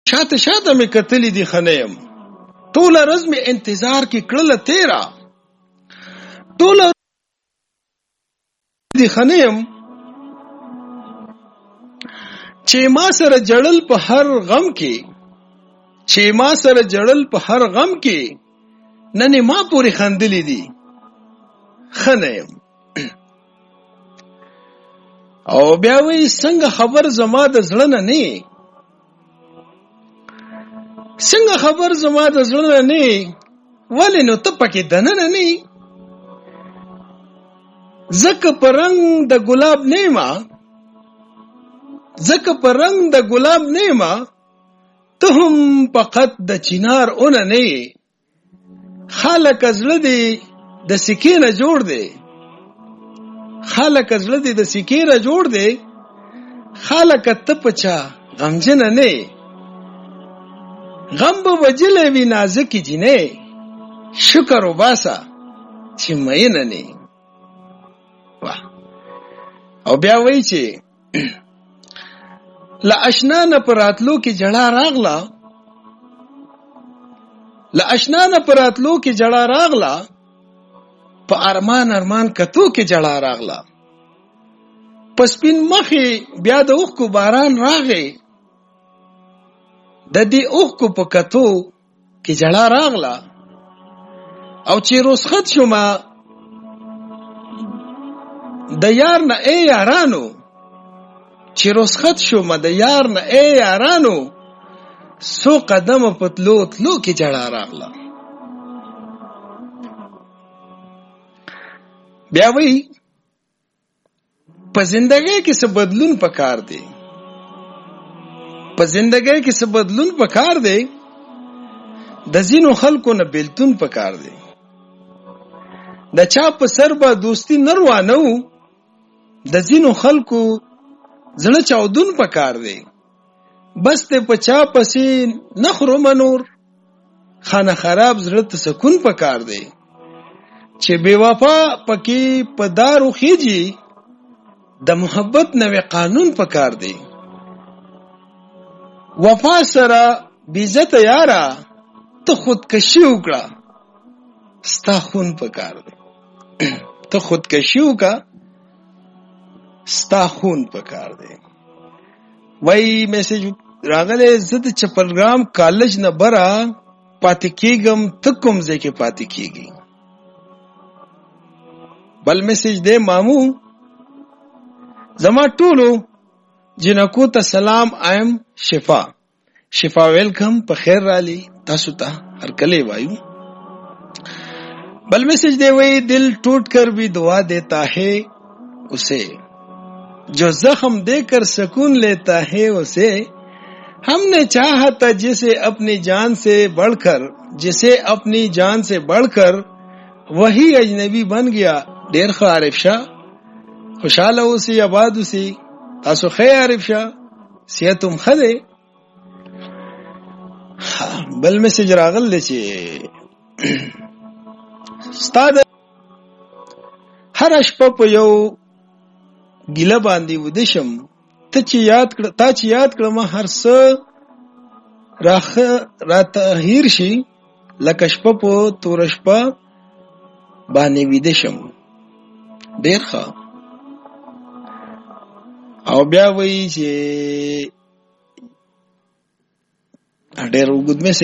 شاته مې کتلې دي خنیم ټوله ورځ مې انتظار کې کړله تیرا ټوله دي خنیم چې ما سره جړل په هر غم کې نن ما پورې خندلې دي خنیم او بیا وی څنګه خبر زما د زړه نه نه ولې نو ته پکې دننه نه زکه پرنګ د ګلاب نیما ته هم فقط د چنار اون نه خالق زړه دی د سکینه جوړ دی خالق ته پچا غمجن نه غم به وجلې وی نازکی جنې شکر وباسا چې مې نه واه او بیا وای چې لا اشنا نه پراتلو کې جړه راغلا په ارمان کتو کې جړه راغلا پسپین مخې بیا د اوخ کو باران راغې د دې اوخ کو په کتو کې جړه راغلا او چې رسخت شوما د یار نه ای یارانو سو قدم پتلو کې جړه راغلا بیا وی په زندګۍ کې څه بدلون پکار دی د ځینو خلکو نه بیلتون پکار دی د چا په سر به دوستی نروانو د ځینو خلکو زړه چاودون پکار دی بس ته په چا پسې نخرو منور خانه خراب زړه ته سکون پکار دی چې بے وفا پکې په دارو خيږي د محبت نوې قانون پکار دی وفا سره بیزت یارا ته خودکشي وکړه ستا خون پکار دی وای میسج راغله زد چپلګرام کالج نه برا پاتې کېږم ته کوم ځای کې پاتې کېږي بل میسج دې مامو زما ټولو جنکو ته سلام ایم شفا ویلکم په خیر رالی تاسو ته هر کله وایو بل میسج دے وہی دل ٹوٹ کر بھی دعا دیتا ہے اسے جو زخم دے کر سکون لیتا ہے اسے ہم نے چاہا تھا جسے اپنی جان سے بڑھ کر وہی اجنبی بن گیا ډیر ښه عارف شاه خوشاله اوسئ آباد اوسئ تاسو خیر عارف شاه صحتم خده بل میسج راغل چې استاد هر شپه په یو ګیله باندې ودشم ته چې یاد کړم هر څه راته هیر شي لکه شپه په تور شپه باندې ودشم ډیر ښه او بیا وایي چې ډیر وګد